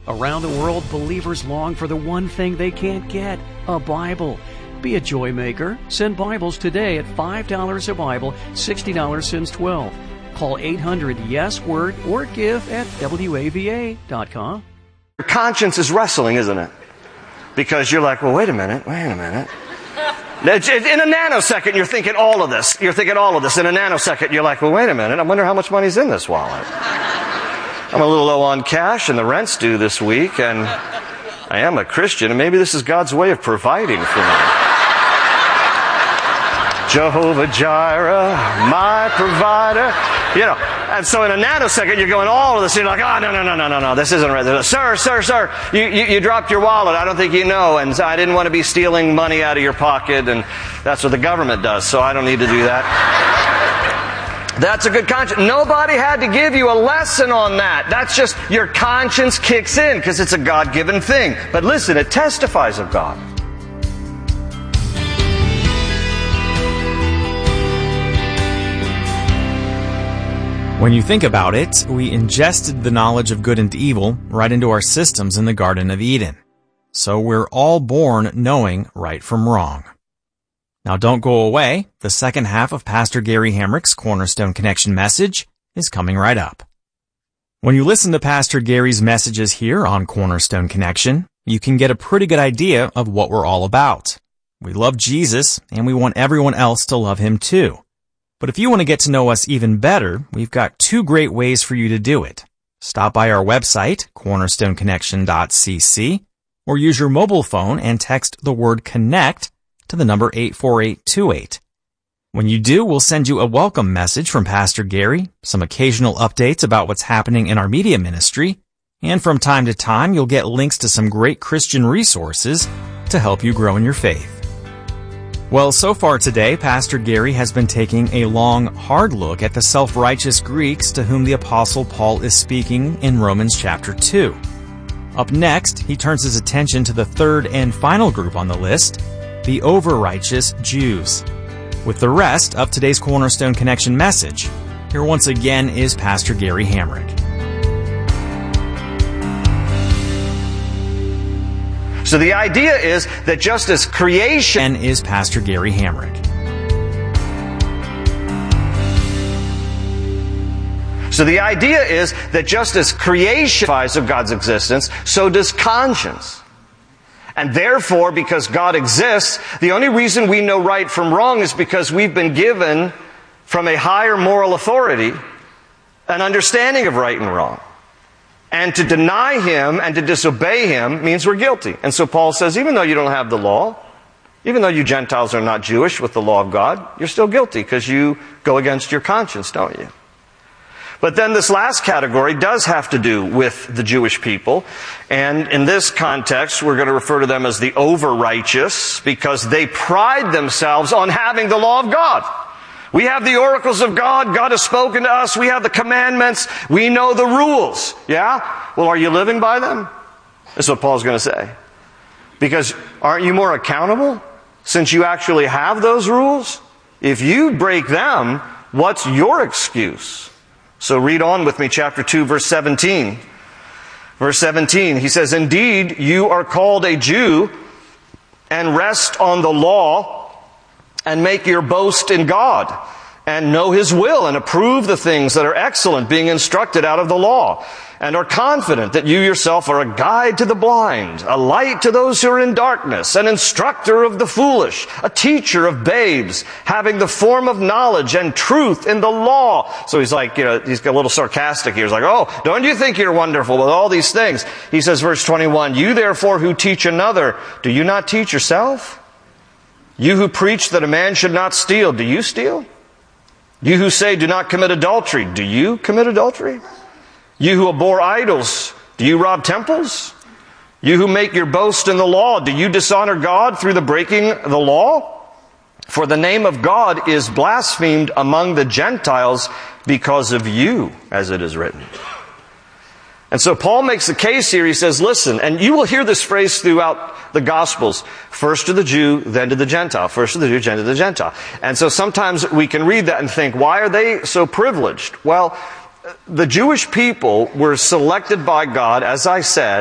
Around the world, believers long for the one thing they can't get, a Bible. Be a joy maker. Send Bibles today at $5 a Bible, $60 since 12. Call 800-YES-WORD or give at WAVA.com. Your conscience is wrestling, isn't it? Because you're like, well, wait a minute. In a nanosecond, you're thinking all of this. In a nanosecond, you're like, well, wait a minute. I wonder how much money's in this wallet. I'm a little low on cash and the rent's due this week, and I am a Christian, and maybe this is God's way of providing for me. Jehovah Jireh, my provider. You know, and so in a nanosecond, you're going all of this, and you're like, oh, no, this isn't right. Sir, you dropped your wallet. I don't think you know, and I didn't want to be stealing money out of your pocket, and that's what the government does, so I don't need to do that. That's a good conscience. Nobody had to give you a lesson on that. That's just your conscience kicks in because it's a God-given thing. But listen, it testifies of God. When you think about it, we ingested the knowledge of good and evil right into our systems in the Garden of Eden. So we're all born knowing right from wrong. Now don't go away. The second half of Pastor Gary Hamrick's Cornerstone Connection message is coming right up. When you listen to Pastor Gary's messages here on Cornerstone Connection, you can get a pretty good idea of what we're all about. We love Jesus, and we want everyone else to love Him too. But if you want to get to know us even better, we've got two great ways for you to do it. Stop by our website, cornerstoneconnection.cc, or use your mobile phone and text the word CONNECT to the number 84828. When you do, we'll send you a welcome message from Pastor Gary, some occasional updates about what's happening in our media ministry, and from time to time, you'll get links to some great Christian resources to help you grow in your faith. Well, so far today, Pastor Gary has been taking a long, hard look at the self-righteous Greeks to whom the Apostle Paul is speaking in Romans chapter 2. Up next, he turns his attention to the third and final group on the list, the over-righteous Jews. With the rest of today's Cornerstone Connection message, here once again is Pastor Gary Hamrick. So the idea is that just as creation is Pastor Gary Hamrick. So the idea is that just as creation testifies of God's existence, so does conscience. And therefore, because God exists, the only reason we know right from wrong is because we've been given from a higher moral authority an understanding of right and wrong. And to deny Him and to disobey Him means we're guilty. And so Paul says, even though you don't have the law, even though you Gentiles are not Jewish with the law of God, you're still guilty because you go against your conscience, don't you? But then this last category does have to do with the Jewish people. And in this context, we're going to refer to them as the over-righteous because they pride themselves on having the law of God. We have the oracles of God. God has spoken to us. We have the commandments. We know the rules. Yeah? Well, are you living by them? That's what Paul's going to say. Because aren't you more accountable since you actually have those rules? If you break them, what's your excuse? So read on with me, chapter 2, verse 17. Verse 17, he says, "Indeed, you are called a Jew and rest on the law and make your boast in God and know His will and approve the things that are excellent, being instructed out of the law, and are confident that you yourself are a guide to the blind, a light to those who are in darkness, an instructor of the foolish, a teacher of babes, having the form of knowledge and truth in the law." So he's like, he's a little sarcastic here. He's like, oh, don't you think you're wonderful with all these things? He says, verse 21, "You therefore who teach another, do you not teach yourself? You who preach that a man should not steal, do you steal? You who say do not commit adultery, do you commit adultery? You who abhor idols, do you rob temples? You who make your boast in the law, do you dishonor God through the breaking the law? For the name of God is blasphemed among the Gentiles because of you, as it is written." And so Paul makes the case here. He says, listen, and you will hear this phrase throughout the Gospels, first to the Jew, then to the Gentile. First to the Jew, then to the Gentile. And so sometimes we can read that and think, why are they so privileged? Well, the Jewish people were selected by God, as I said,